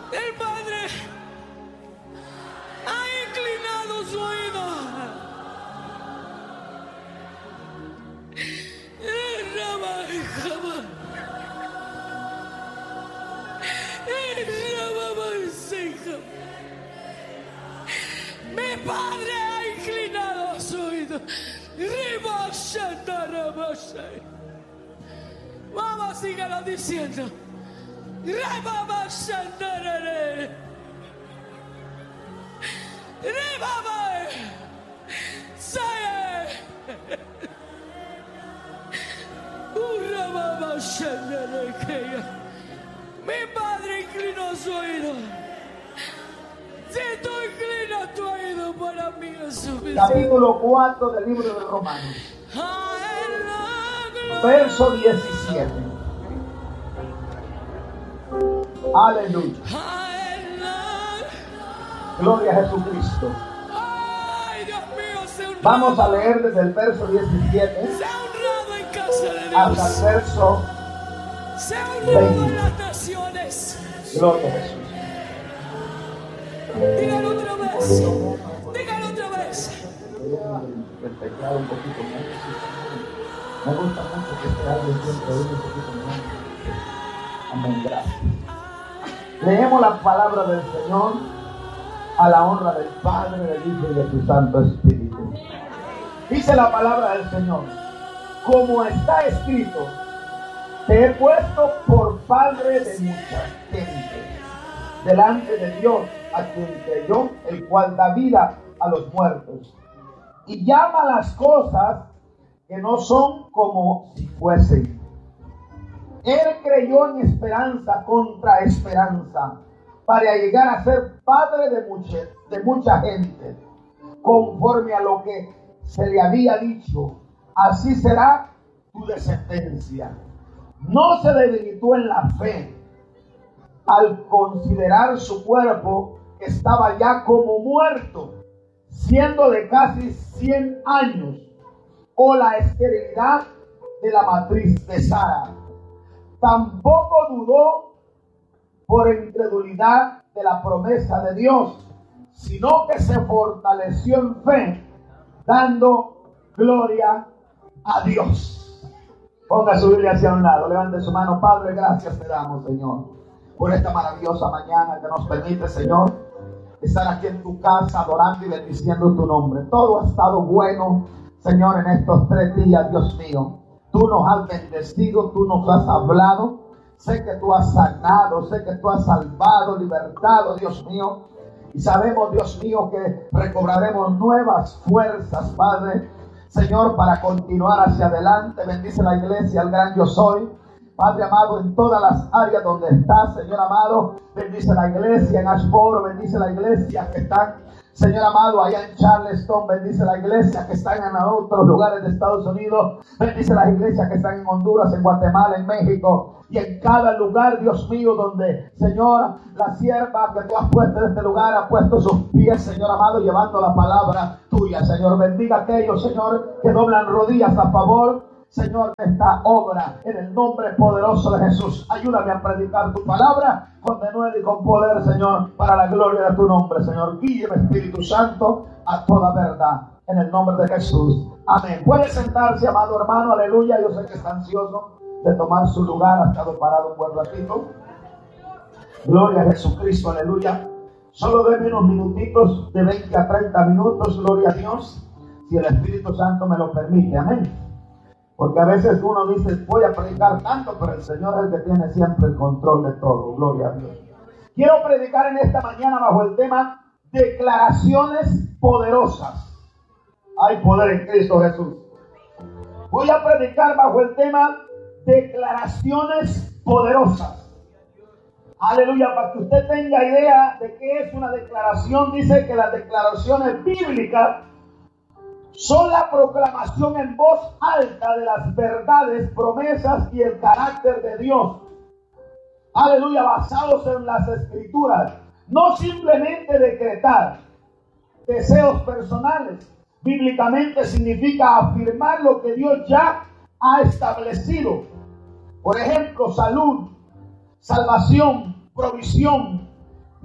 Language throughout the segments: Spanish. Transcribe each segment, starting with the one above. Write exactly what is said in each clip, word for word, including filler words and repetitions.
El Padre ha inclinado su oído. Mi Padre ha inclinado su oído. Vamos, síguelo diciendo. Mi Padre inclinó su oído. Si tú inclinas tu oído para mí es suficiente. Capítulo cuatro del libro de Romanos. Verso diecisiete. Aleluya. Gloria a Jesucristo. Vamos a leer desde el verso diecisiete hasta el verso veinte. Gloria a Jesús. Dígalo otra vez. Dígalo otra vez. El pecado un poquito más. Me gusta mucho que se hable siempre un poquito más. Amén. Gracias. Leemos la palabra del Señor a la honra del Padre, del Hijo y de su Santo Espíritu. Dice la palabra del Señor: como está escrito, te he puesto por padre de mucha gente delante de Dios, a quien creyó, el cual da vida a los muertos y llama las cosas que no son como si fuesen. Él creyó en esperanza contra esperanza, para llegar a ser padre de mucha, de mucha gente, conforme a lo que se le había dicho: así será tu descendencia. No se debilitó en la fe al considerar su cuerpo que estaba ya como muerto, siendo de casi cien años, o la esterilidad de la matriz de Sara. Tampoco dudó por incredulidad de la promesa de Dios, sino que se fortaleció en fe, dando gloria a Dios. Ponga su Biblia hacia un lado, levante su mano. Padre, gracias te damos, Señor, por esta maravillosa mañana que nos permite, Señor, estar aquí en tu casa adorando y bendiciendo tu nombre. Todo ha estado bueno, Señor, en estos tres días, Dios mío. Tú nos has bendecido, tú nos has hablado. Sé que tú has sanado, sé que tú has salvado, libertado, Dios mío. Y sabemos, Dios mío, que recobraremos nuevas fuerzas, Padre, Señor, para continuar hacia adelante. Bendice la iglesia, el gran yo soy. Padre amado, en todas las áreas donde estás, Señor amado, bendice la iglesia en Ashboro, bendice la iglesia que están, Señor amado, allá en Charleston, bendice la iglesia que están en otros lugares de Estados Unidos, bendice las iglesias que están en Honduras, en Guatemala, en México, y en cada lugar, Dios mío, donde, Señor, la sierva que tú has puesto en este lugar ha puesto sus pies, Señor amado, llevando la palabra tuya. Señor, bendiga a aquellos, Señor, que doblan rodillas a favor, Señor, de esta obra, en el nombre poderoso de Jesús. Ayúdame a predicar tu palabra con denuedo y con poder, Señor, para la gloria de tu nombre, Señor. Guíame, Espíritu Santo, a toda verdad, en el nombre de Jesús. Amén. Puede sentarse, amado hermano, aleluya. Yo sé que está ansioso de tomar su lugar, ha estado parado un buen ratito. Gloria a Jesucristo, aleluya. Solo denme unos minutitos, de veinte a treinta minutos, gloria a Dios, si el Espíritu Santo me lo permite, amén. Porque a veces uno dice, voy a predicar tanto, pero el Señor es el que tiene siempre el control de todo, gloria a Dios. Quiero predicar en esta mañana bajo el tema declaraciones poderosas. Hay poder en Cristo Jesús. Voy a predicar bajo el tema declaraciones poderosas. Aleluya, para que usted tenga idea de qué es una declaración. Dice que las declaraciones bíblicas son la proclamación en voz alta de las verdades, promesas y el carácter de Dios. Aleluya, basados en las Escrituras. No simplemente decretar deseos personales. Bíblicamente significa afirmar lo que Dios ya ha establecido. Por ejemplo, salud, salvación, provisión,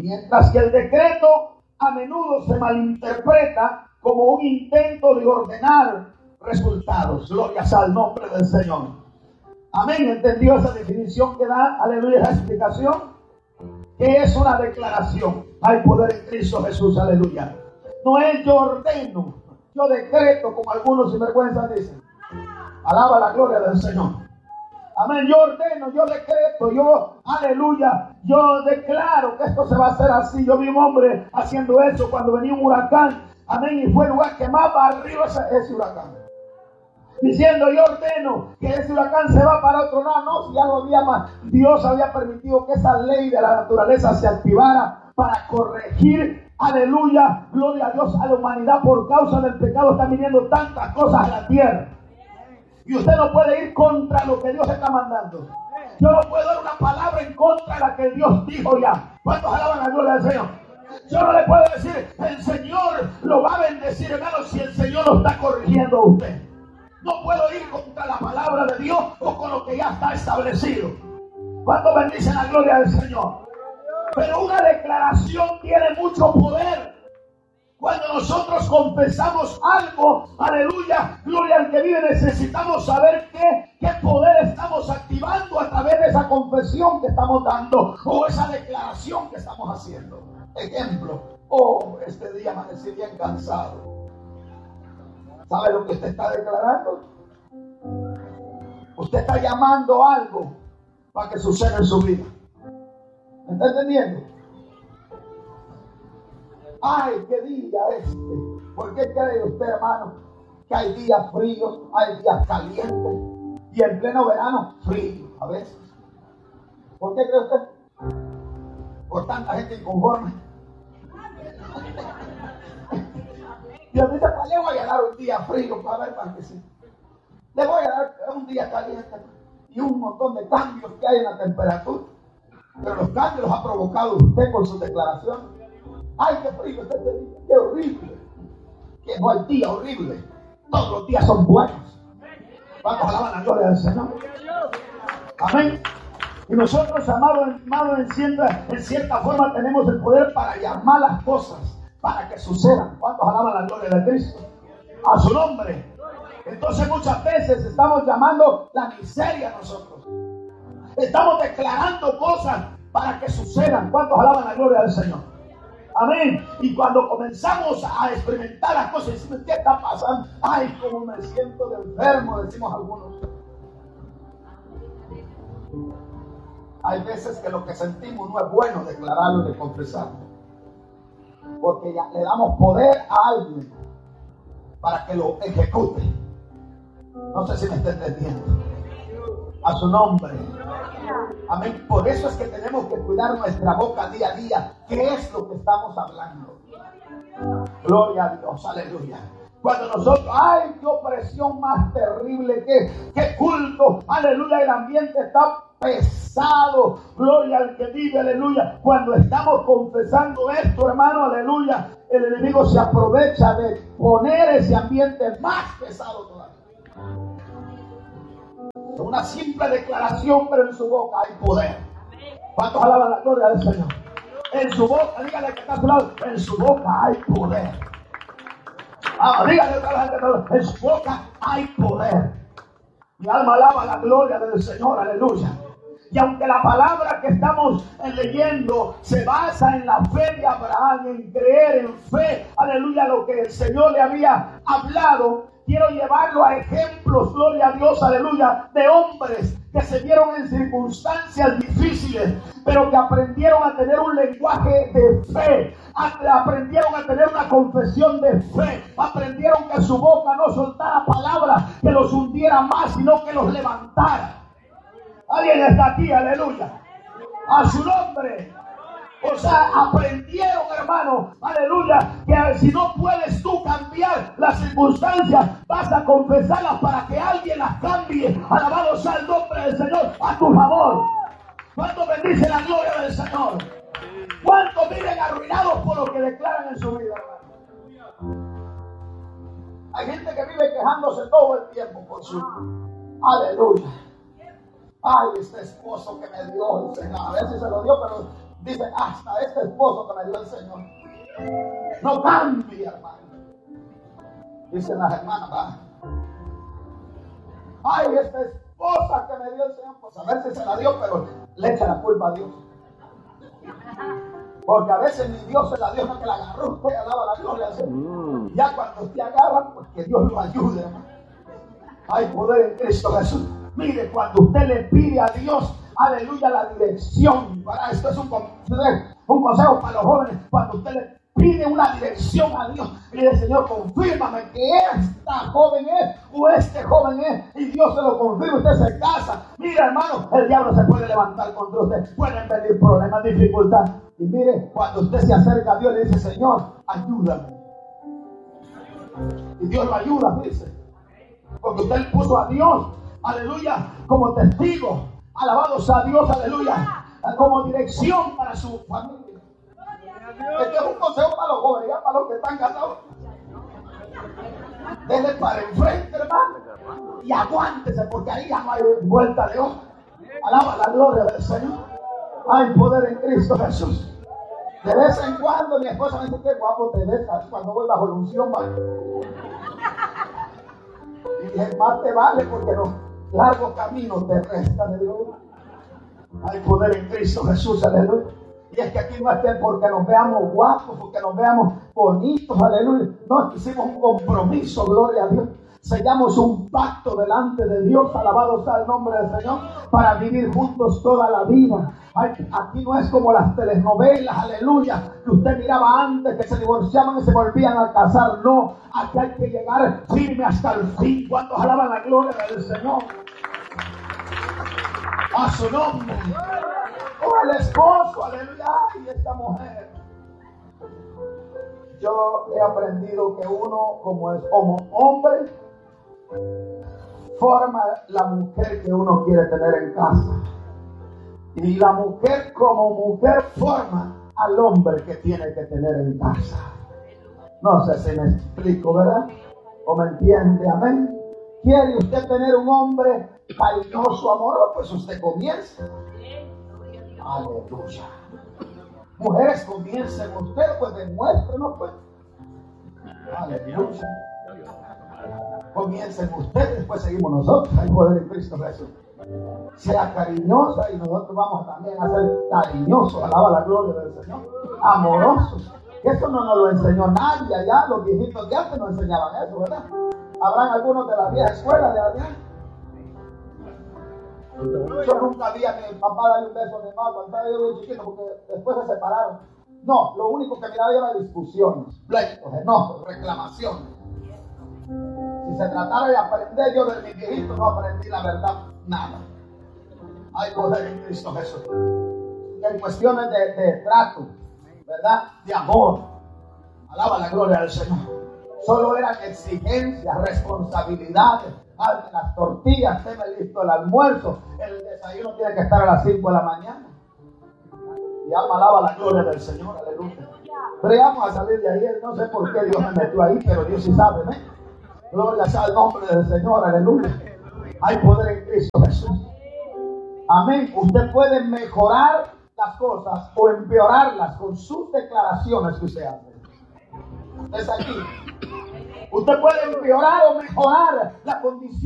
Mientras que el decreto a menudo se malinterpreta como un intento de ordenar resultados. Gloria al nombre del Señor. Amén. ¿Entendió esa definición que da? Aleluya, esa explicación. ¿Qué es una declaración? Hay poder en Cristo Jesús. Aleluya. No es yo ordeno, yo decreto, como algunos sinvergüenzas dicen. Alaba la gloria del Señor. Amén. Yo ordeno, yo decreto, yo, aleluya, yo declaro que esto se va a hacer así. Yo vi un hombre haciendo eso cuando venía un huracán. Amén. Y fue el lugar que más barrió ese, ese huracán. Diciendo, yo ordeno que ese huracán se va para otro lado. No, si ya no había más. Dios había permitido que esa ley de la naturaleza se activara para corregir, aleluya, gloria a Dios, a la humanidad. Por causa del pecado están viniendo tantas cosas a la tierra. Y usted no puede ir contra lo que Dios está mandando. Yo no puedo dar una palabra en contra de la que Dios dijo ya. ¿Cuántos alaban la gloria del Señor? Yo no le puedo decir, el Señor lo va a bendecir, hermano, si el Señor lo está corrigiendo a usted. No puedo ir contra la palabra de Dios o con lo que ya está establecido. ¿Cuántos bendicen la gloria del Señor? Pero una declaración tiene mucho poder. Cuando nosotros confesamos algo, aleluya, gloria al que vive, necesitamos saber qué, qué poder estamos activando a través de esa confesión que estamos dando o esa declaración que estamos haciendo. Ejemplo, oh, este día amanecí bien cansado. ¿Sabe lo que usted está declarando? Usted está llamando algo para que suceda en su vida. ¿Me está entendiendo? Ay, qué día este. ¿Por qué cree usted, hermano, que hay días fríos, hay días calientes y en pleno verano frío a veces? ¿Por qué cree usted? Por tanta gente inconforme. Dios dice, pues le voy a dar un día frío para ver para que sí. Le voy a dar un día caliente y un montón de cambios que hay en la temperatura. Pero los cambios los ha provocado usted con sus declaraciones. Ay, qué frío este día, qué horrible. Que no hay día horrible. Todos los días son buenos. Vamos a alabar la gloria del Señor. Amén. Y nosotros, amados, amados en, cierta, en cierta forma, tenemos el poder para llamar las cosas, para que sucedan. ¿Cuántos alaban la gloria de Cristo? A su nombre. Entonces muchas veces estamos llamando la miseria a nosotros. Estamos declarando cosas para que sucedan. ¿Cuántos alaban la gloria del Señor? Amén. Y cuando comenzamos a experimentar las cosas, decimos, ¿qué está pasando? Ay, cómo me siento de enfermo, decimos algunos. Hay veces que lo que sentimos no es bueno declararlo y de confesarlo, porque ya le damos poder a alguien para que lo ejecute. No sé si me está entendiendo. A su nombre. Amén. Por eso es que tenemos que cuidar nuestra boca día a día. ¿Qué es lo que estamos hablando? Gloria a Dios. Aleluya. Cuando nosotros, ay, qué opresión más terrible, qué, qué culto, aleluya, el ambiente está pesado, gloria al que vive, aleluya. Cuando estamos confesando esto, hermano, aleluya, el enemigo se aprovecha de poner ese ambiente más pesado todavía. Una simple declaración, pero en su boca hay poder. ¿Cuántos alaban la gloria del Señor? En su boca, dígale que está a su lado, en su boca hay poder. Ah, dígale otra vez, en su boca hay poder. Mi alma alaba la gloria del Señor, aleluya. Y aunque la palabra que estamos leyendo se basa en la fe de Abraham, en creer en fe, aleluya, lo que el Señor le había hablado, quiero llevarlo a ejemplos, gloria a Dios, aleluya, de hombres que se vieron en circunstancias difíciles, pero que aprendieron a tener un lenguaje de fe, aprendieron a tener una confesión de fe, aprendieron que su boca no soltara palabras que los hundiera más, sino que los levantara. Alguien está aquí, aleluya. A su nombre. O sea, aprendieron, hermano, aleluya, que si no puedes tú cambiar las circunstancias, vas a confesarlas para que alguien las cambie. Alabado sea el nombre del Señor a tu favor. ¿Cuántos bendicen la gloria del Señor? ¿Cuántos viven arruinados por lo que declaran en su vida, hermano? Hay gente que vive quejándose todo el tiempo por su... Aleluya. Ay, este esposo que me dio el Señor. A veces se lo dio, pero Dice, hasta este esposo que me dio el Señor no cambia, hermano. Dicen las hermanas, va. Ay, esta esposa que me dio el Señor, pues a ver si se la dio, pero le echa la culpa a Dios. Porque a veces ni Dios se la dio, no que la agarró, usted alaba la gloria al Señor. Ya cuando usted agarra, pues que Dios lo ayude, hermano. Hay poder en Cristo Jesús. Mire, cuando usted le pide a Dios, aleluya, la dirección, ¿verdad? Esto es un, un consejo para los jóvenes. Cuando usted le pide una dirección a Dios, y le dice, Señor, confírmame que esta joven es o este joven es, y Dios se lo confirma, usted se casa. Mira, hermano, el diablo se puede levantar contra usted, pueden venir problemas, dificultades. Y mire, cuando usted se acerca a Dios, le dice, Señor, ayúdame. Y Dios lo ayuda, dice. Porque usted le puso a Dios, aleluya, como testigo. Alabados a Dios, aleluya, como dirección para su familia. Este es un consejo para los jóvenes, ya para los que están casados. Denle para enfrente, hermano, y aguántese, porque ahí ya no hay vuelta de hoja. Alaba la gloria del Señor. Hay poder en Cristo Jesús. De vez en cuando mi esposa me dice, qué guapo te ves cuando voy bajo la unción. Y dije, más te vale porque los largos caminos te restan. Hay poder en Cristo Jesús, aleluya. Y es que aquí no es que porque nos veamos guapos, porque nos veamos bonitos, aleluya. No, hicimos un compromiso, gloria a Dios. Sellamos un pacto delante de Dios, alabado sea el nombre del Señor, para vivir juntos toda la vida. Aquí no es como las telenovelas, aleluya, que usted miraba antes, que se divorciaban y se volvían a casar. No, aquí hay que llegar firme hasta el fin. ¿Cuántos alaban la gloria del Señor? A su nombre. O el esposo, aleluya, y esta mujer. Yo he aprendido que uno, como es como hombre, forma la mujer que uno quiere tener en casa. Y la mujer como mujer forma al hombre que tiene que tener en casa. No sé si me explico, ¿verdad? ¿O me entiende? Amén. ¿Quiere usted tener un hombre cariñoso, amoroso? Pues usted comienza. Aleluya. Mujeres, comiencen ustedes, pues demuéstrenos, pues. Aleluya. Comiencen ustedes, después seguimos nosotros. Hay poder en Cristo Jesús. Sea cariñosa y nosotros vamos también a ser cariñosos. Alaba la gloria del Señor. Amorosos. Eso no nos lo enseñó nadie allá. Los viejitos de antes nos enseñaban eso, ¿verdad? Habrán algunos de la vieja escuela de allá. Yo nunca vi a mi papá darle un beso a mi mamá cuando estaba yo bien chiquito, porque después se separaron. No, lo único que miraba yo era discusiones, pleitos, enojos, reclamaciones. Si se tratara de aprender yo de mi viejito, no aprendí la verdad, nada. Hay poder en Cristo Jesús. En cuestiones de, de trato, ¿verdad? De amor. Alaba la gloria del Señor. Solo eran exigencias, responsabilidades. Las tortillas, tenme listo el almuerzo. El desayuno tiene que estar a las cinco de la mañana. Y alma alaba la gloria del Señor, aleluya. Pero ya vamos a salir de ahí. No sé por qué Dios me metió ahí, pero Dios sí sabe, ¿eh? Gloria sea al nombre del Señor, aleluya. Hay poder en Cristo Jesús. Amén. Usted puede mejorar las cosas o empeorarlas con sus declaraciones que usted hace. Es aquí. Usted puede empeorar o mejorar la condición